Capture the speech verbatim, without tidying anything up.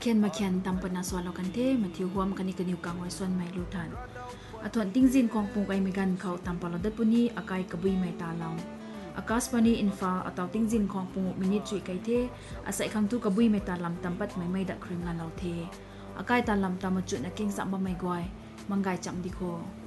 ขียนมาเขียนตำปนาสวาเรากันเทมาทิวหัวมกันนี่กันนิวกังไว้ส่วนไม่รู้ทันอถวนติ้งจินของปุงไอมีกันเขาตำปลาดัดปุนีอากายกบุยไม่ตาลองอากาศปานีอินฟ้าอตาวติ้งจินของปุงมินิจุยไกเทอาศัยคำทุกบุยไม่ตาลำตำปัดไม่ไม่ดักครึ่งงานเราเทอากายตาลำตามจุดนักเก่งสัมบไม่กวยมังกายจำดีโค